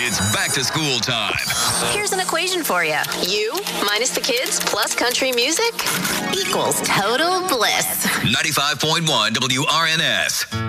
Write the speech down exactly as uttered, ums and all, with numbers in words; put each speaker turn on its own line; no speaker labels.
It's back to school time.
Here's an equation for you. You minus the kids plus country music equals total bliss.
ninety-five point one W R N S.